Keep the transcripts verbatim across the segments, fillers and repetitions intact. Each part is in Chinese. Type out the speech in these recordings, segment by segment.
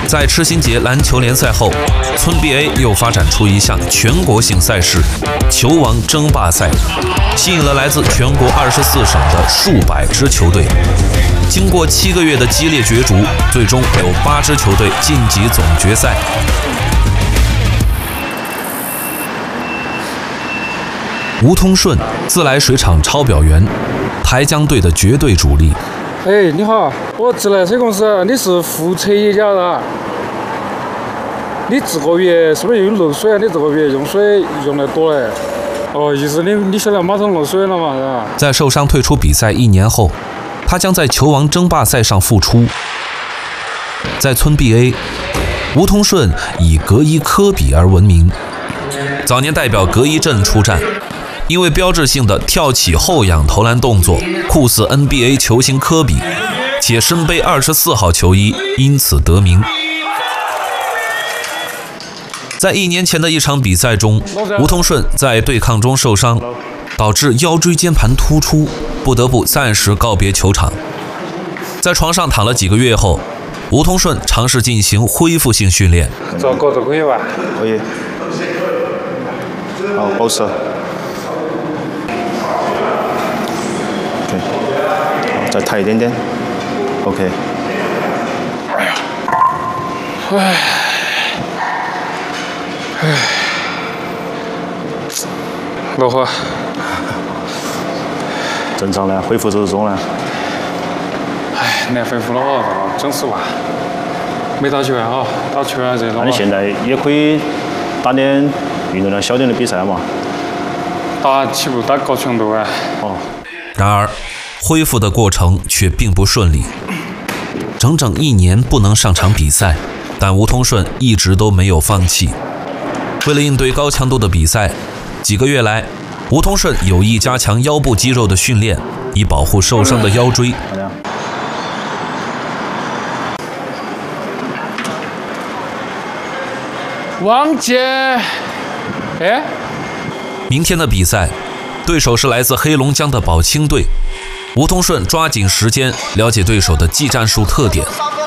在赤心节篮球联赛后，村 B A 又发展出一项全国性赛事——球王争霸赛，吸引了来自全国二十四省的数百支球队。经过七个月的激烈角逐，最终有八支球队晋级总决赛。吴通顺，自来水厂抄表员，台江队的绝对主力。 哎，你好，我自来水公司，你是副车业家的。你这个月是不是又漏水啊？你这个月用水用得多嘞。哦，意思你你现在马上漏水了嘛，是吧？ 在受伤退出比赛一年后，他将在球王争霸赛上复出。在村 B A， 吴通顺以格伊科比而闻名，早年代表格伊镇出战。因为标志性的跳起后仰投篮动作，酷似 N B A 球星科比，且身背二十四号球衣，因此得名。在一年前的一场比赛中，吴通顺在对抗中受伤，导致腰椎间盘突出，不得不暂时告别球场。在床上躺了几个月后，吴通顺尝试进行恢复性训练。 这个都可以吧？ 可以。好，保持。再抬一点点 ，OK。哎呀， 唉，唉，老何， 正常的，恢复走中了。 唉，难恢复了哦，整是哇，没打球啊哈，打球啊这种。 那你现在也可以打点运动量小点的比赛嘛？ 打起步打高强度啊。 哦。 然而。恢复的过程却并不顺利，整整一年不能上场比赛，但吴通顺一直都没有放弃。为了应对高强度的比赛，几个月来，吴通顺有意加强腰部肌肉的训练，以保护受伤的腰椎。 王杰，哎， 明天的比赛，对手是来自黑龙江的宝清队。吴通顺抓紧时间了解对手的技战术特点。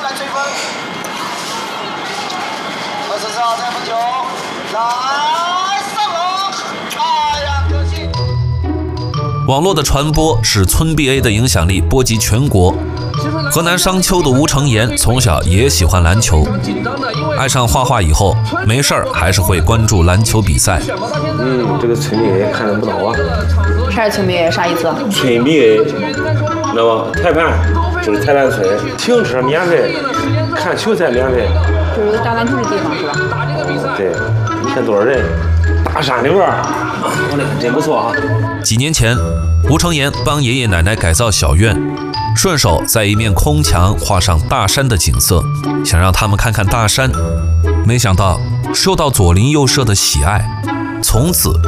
网络的传播使村 B A 的影响力波及全国。河南商丘的吴成言从小也喜欢篮球，爱上画画以后，没事儿还是会关注篮球比赛。 嗯，这个村 B A 看得不到啊。 啥是村 B A？ 啥意思？ 村 B A， 知道吧？裁判就是裁判村，停车免费，看球赛免费。 就是有打篮球的地方是吧？ 对，你看多少人？大山里边，我那真不错啊。 几年前，吴成言帮爷爷奶奶改造小院，顺手在一面空墙画上大山的景色，想让他们看看大山。没想到受到左邻右舍的喜爱，从此